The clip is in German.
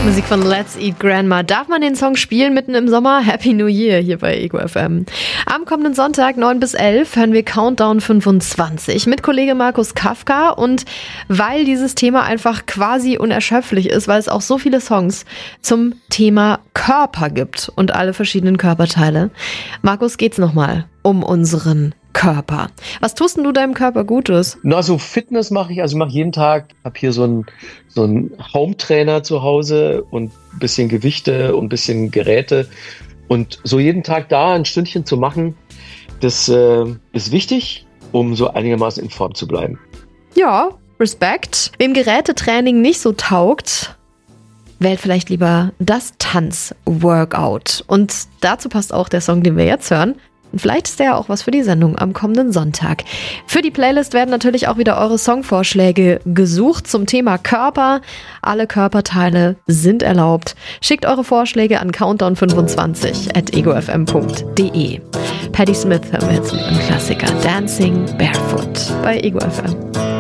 Musik von Let's Eat Grandma. Darf man den Song spielen mitten im Sommer? Happy New Year hier bei Ego FM. Am kommenden Sonntag 9 bis 11 hören wir Countdown 25 mit Kollege Markus Kafka. Und weil dieses Thema einfach quasi unerschöpflich ist, weil es auch so viele Songs zum Thema Körper gibt und alle verschiedenen Körperteile. Markus, geht's nochmal um unseren Körper. Was tust denn du deinem Körper Gutes? Na, so Fitness mache ich. Also ich mache jeden Tag, habe hier so einen Home-Trainer zu Hause und ein bisschen Gewichte und ein bisschen Geräte. Und so jeden Tag da ein Stündchen zu machen, das ist wichtig, um so einigermaßen in Form zu bleiben. Ja, Respekt. Wem Gerätetraining nicht so taugt, wählt vielleicht lieber das Tanz-Workout. Und dazu passt auch der Song, den wir jetzt hören. Und vielleicht ist der ja auch was für die Sendung am kommenden Sonntag. Für die Playlist werden natürlich auch wieder eure Songvorschläge gesucht zum Thema Körper. Alle Körperteile sind erlaubt. Schickt eure Vorschläge an countdown25@egofm.de. Patti Smith hören wir jetzt mit einem Klassiker Dancing Barefoot bei Ego FM.